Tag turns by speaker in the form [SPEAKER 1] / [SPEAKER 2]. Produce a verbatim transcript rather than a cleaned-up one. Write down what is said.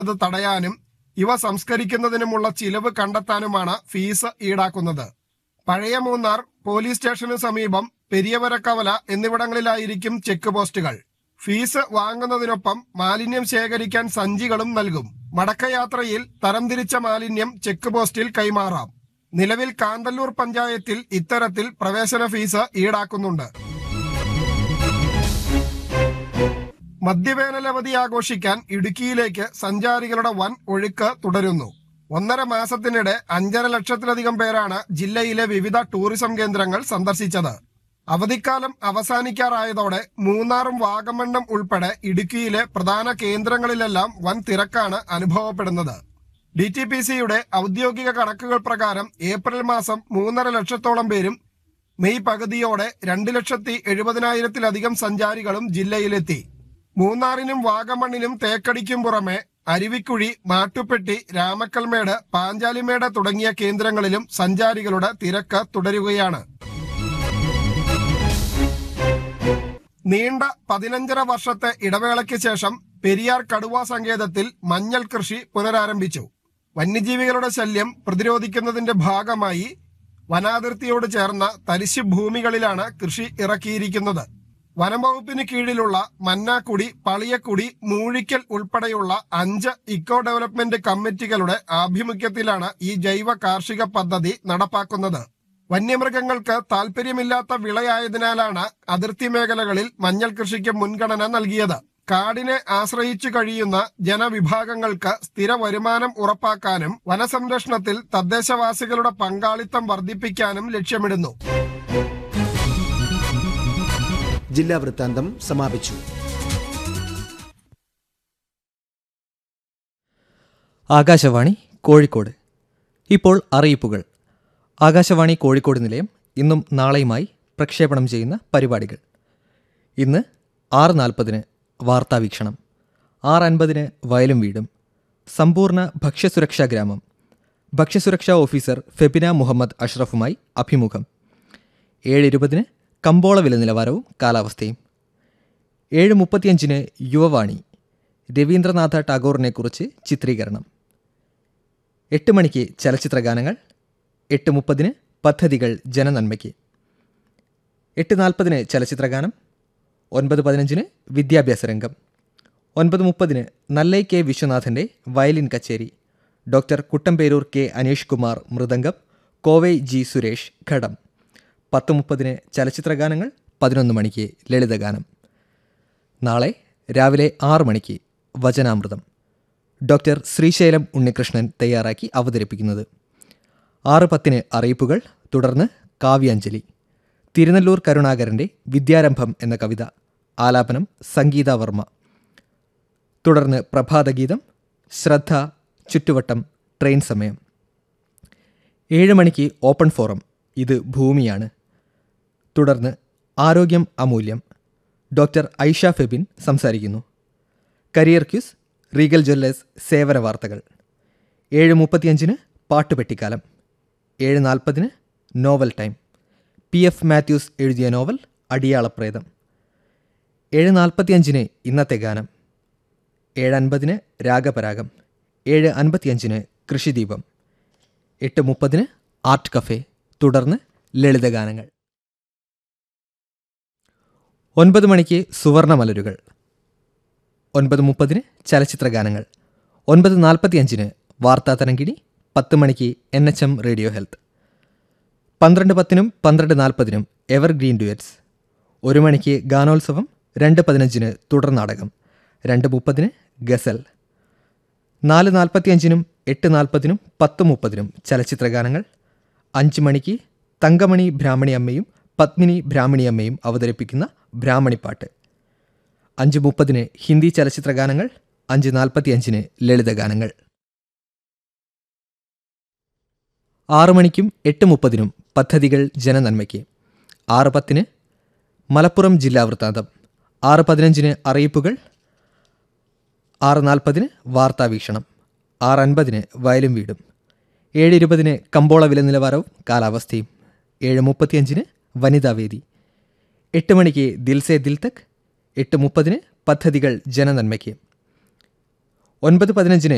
[SPEAKER 1] അത് തടയാനും ഇവ സംസ്കരിക്കുന്നതിനുമുള്ള ചിലവ് കണ്ടെത്താനുമാണ് ഫീസ് ഈടാക്കുന്നത്. പഴയ മൂന്നാർ, പോലീസ് സ്റ്റേഷനു സമീപം, പെരിയവരക്കവല എന്നിവിടങ്ങളിലായിരിക്കും ചെക്ക് പോസ്റ്റുകൾ. ഫീസ് വാങ്ങുന്നതിനൊപ്പം മാലിന്യം ശേഖരിക്കാൻ സഞ്ചികളും നൽകും. മടക്കയാത്രയിൽ തരംതിരിച്ച മാലിന്യം ചെക്ക് പോസ്റ്റിൽ കൈമാറാം. നിലവിൽ കാന്തല്ലൂർ പഞ്ചായത്തിൽ ഇത്തരത്തിൽ പ്രവേശന ഫീസ് ഈടാക്കുന്നുണ്ട്. മധ്യവേനലവധി ആഘോഷിക്കാൻ ഇടുക്കിയിലേക്ക് സഞ്ചാരികളുടെ വൻ ഒഴുക്ക് തുടരുന്നു. ഒന്നര മാസത്തിനിടെ അഞ്ചര ലക്ഷത്തിലധികം പേരാണ് ജില്ലയിലെ വിവിധ ടൂറിസം കേന്ദ്രങ്ങൾ സന്ദർശിച്ചത്. അവധിക്കാലം അവസാനിക്കാറായതോടെ മൂന്നാറും വാഗമണ്ണും ഉൾപ്പെടെ ഇടുക്കിയിലെ പ്രധാന കേന്ദ്രങ്ങളിലെല്ലാം വൻ തിരക്കാണ് അനുഭവപ്പെടുന്നത്. ഡി ടി പി സിയുടെ ഔദ്യോഗിക കണക്കുകൾ പ്രകാരം ഏപ്രിൽ മാസം മൂന്നര ലക്ഷത്തോളം പേരും മെയ് പകുതിയോടെ രണ്ട് ലക്ഷത്തി എഴുപതിനായിരത്തിലധികം സഞ്ചാരികളും ജില്ലയിലെത്തി. മൂന്നാറിനും വാഗമണ്ണിനും തേക്കടിക്കും പുറമെ അരുവിക്കുഴി, മാട്ടുപ്പെട്ടി, രാമക്കൽമേട്, പാഞ്ചാലിമേട് തുടങ്ങിയ കേന്ദ്രങ്ങളിലും സഞ്ചാരികളുടെ തിരക്ക് തുടരുകയാണ്. നീണ്ട പതിനഞ്ചര വർഷത്തെ ഇടവേളയ്ക്ക് ശേഷം പെരിയാർ കടുവാ സങ്കേതത്തിൽ മഞ്ഞൾ കൃഷി പുനരാരംഭിച്ചു. വന്യജീവികളുടെ ശല്യം പ്രതിരോധിക്കുന്നതിന്റെ ഭാഗമായി വനാതിർത്തിയോട് ചേർന്ന തരിശ് ഭൂമികളിലാണ് കൃഷി ഇറക്കിയിരിക്കുന്നത്. വനംവകുപ്പിന് കീഴിലുള്ള മന്നാക്കുടി, പളിയക്കുടി, മൂഴിക്കൽ ഉൾപ്പെടെയുള്ള അഞ്ച് ഇക്കോ ഡെവലപ്മെന്റ് കമ്മിറ്റികളുടെ ആഭിമുഖ്യത്തിലാണ് ഈ ജൈവ കാർഷിക പദ്ധതി നടപ്പാക്കുന്നത്. വന്യമൃഗങ്ങൾക്ക് താൽപര്യമില്ലാത്ത വിളയായതിനാലാണ് അതിർത്തി മേഖലകളിൽ മഞ്ഞൾ കൃഷിക്ക് മുൻഗണന നൽകിയത്. കാടിനെ ആശ്രയിച്ചു കഴിയുന്ന ജനവിഭാഗങ്ങൾക്ക് സ്ഥിര വരുമാനം ഉറപ്പാക്കാനും വനസംരക്ഷണത്തിൽ തദ്ദേശവാസികളുടെ പങ്കാളിത്തം വർദ്ധിപ്പിക്കാനും ലക്ഷ്യമിടുന്നു.
[SPEAKER 2] ജില്ലാ വൃത്താന്തം സമാപിച്ചു.
[SPEAKER 3] ആകാശവാണി കോഴിക്കോട്. ഇപ്പോൾ അറിയിപ്പുകൾ. ആകാശവാണി കോഴിക്കോട് നിലയം ഇന്നും നാളെയുമായി പ്രക്ഷേപണം ചെയ്യുന്ന പരിപാടികൾ. ഇന്ന് ആറ് നാൽപ്പതിന് വാർത്താവീക്ഷണം, ആറ് അൻപതിന് വയലും വീടും, സമ്പൂർണ്ണ ഭക്ഷ്യസുരക്ഷാ ഗ്രാമം, ഭക്ഷ്യസുരക്ഷാ ഓഫീസർ ഫെബിന മുഹമ്മദ് അഷ്റഫുമായി അഭിമുഖം, ഏഴ് ഇരുപതിന് കമ്പോള വില നിലവാരവും കാലാവസ്ഥയും, ഏഴ് മുപ്പത്തിയഞ്ചിന് യുവവാണി, രവീന്ദ്രനാഥ ടാഗോറിനെക്കുറിച്ച് ചിത്രീകരണം, എട്ട് മണിക്ക് ചലച്ചിത്രഗാനങ്ങൾ, എട്ട് മുപ്പതിന് പദ്ധതികൾ ജനനന്മയ്ക്ക്, എട്ട് നാൽപ്പതിന് ചലച്ചിത്രഗാനം, ഒൻപത് പതിനഞ്ചിന് വിദ്യാഭ്യാസ രംഗം, ഒൻപത് മുപ്പതിന് നല്ലൈ കെ വിശ്വനാഥൻ്റെ വയലിൻ കച്ചേരി, doctor Kuttamperoor K Aneesh Kumar mridangam, Kovai G Suresh ഘടം, പത്ത് മുപ്പതിന് ചലച്ചിത്രഗാനങ്ങൾ, പതിനൊന്ന് മണിക്ക് ലളിതഗാനം. നാളെ രാവിലെ ആറ് മണിക്ക് വചനാമൃതം, ഡോക്ടർ ശ്രീശൈലം ഉണ്ണികൃഷ്ണൻ തയ്യാറാക്കി അവതരിപ്പിക്കുന്നത്. ആറ് പത്തിന് അറിയിപ്പുകൾ, തുടർന്ന് കാവ്യാഞ്ജലി, തിരുനെല്ലൂർ കരുണാകരൻ്റെ വിദ്യാരംഭം എന്ന കവിത, ആലാപനം സംഗീത വർമ്മ, തുടർന്ന് പ്രഭാതഗീതം, ശ്രദ്ധ, ചുറ്റുവട്ടം, ട്രെയിൻ സമയം. ഏഴ് മണിക്ക് ഓപ്പൺ ഫോറം, ഇത് ഭൂമിയാണ്, തുടർന്ന് ആരോഗ്യം അമൂല്യം, ഡോക്ടർ ഐഷ ഫെബിൻ സംസാരിക്കുന്നു. കരിയർ ക്യൂസ്, റീഗൽ ജ്വല്ലേഴ്സ് സേവന വാർത്തകൾ. ഏഴ് മുപ്പത്തിയഞ്ചിന് പാട്ടുപെട്ടിക്കാലം, ഏഴ് നാൽപ്പതിന് novel time, P F Mathews എഴുതിയ നോവൽ അടിയാളപ്രേതം. ഏഴ് നാൽപ്പത്തിയഞ്ചിന് ഇന്നത്തെ ഗാനം, ഏഴ് അൻപതിന് രാഗപരാഗം, ഏഴ് അൻപത്തിയഞ്ചിന് കൃഷിദീപം, എട്ട് മുപ്പതിന് ആർട്ട് കഫേ, തുടർന്ന് ലളിതഗാനങ്ങൾ. ഒൻപത് മണിക്ക് സുവർണമലരുകൾ, ഒൻപത് മുപ്പതിന് ചലച്ചിത്രഗാനങ്ങൾ, ഒൻപത് നാൽപ്പത്തിയഞ്ചിന് വാർത്താ തരംഗിണി, പത്ത് മണിക്ക് N H M radio health, പന്ത്രണ്ട് പത്തിനും പന്ത്രണ്ട് നാൽപ്പതിനും എവർഗ്രീൻ ഡ്യുവറ്റ്സ്, ഒരു മണിക്ക് ഗാനോത്സവം, രണ്ട് പതിനഞ്ചിന് തുടർ നാടകം, രണ്ട് മുപ്പതിന് ഗസൽ, നാല് നാൽപ്പത്തിയഞ്ചിനും എട്ട് നാൽപ്പതിനും പത്ത് മുപ്പതിനും ചലച്ചിത്രഗാനങ്ങൾ, അഞ്ച് മണിക്ക് തങ്കമണി ബ്രാഹ്മണി അമ്മയും പത്മിനി ബ്രാഹ്മണി അമ്മയും അവതരിപ്പിക്കുന്ന ബ്രാഹ്മണിപ്പാട്ട്, അഞ്ച് മുപ്പതിന് ഹിന്ദി ചലച്ചിത്രഗാനങ്ങൾ, അഞ്ച് നാൽപ്പത്തിയഞ്ചിന് ലളിതഗാനങ്ങൾ. ആറു മണിക്കും എട്ട് മുപ്പതിനും പദ്ധതികൾ ജനനന്മയ്ക്ക്, ആറ് പത്തിന് മലപ്പുറം ജില്ലാ വൃത്താന്തം, ആറ് പതിനഞ്ചിന് അറിയിപ്പുകൾ, ആറ് നാൽപ്പതിന് വാർത്താവീക്ഷണം, ആറ് അൻപതിന് വയലും വീടും, ഏഴ് ഇരുപതിന് കമ്പോള വില നിലവാരവും കാലാവസ്ഥയും, ഏഴ് മുപ്പത്തിയഞ്ചിന് വനിതാവേദി, എട്ട് മണിക്ക് ദിൽസേ ദിൽ തക്, എട്ട് മുപ്പതിന് പദ്ധതികൾ ജനനന്മയ്ക്ക്, ഒൻപത് പതിനഞ്ചിന്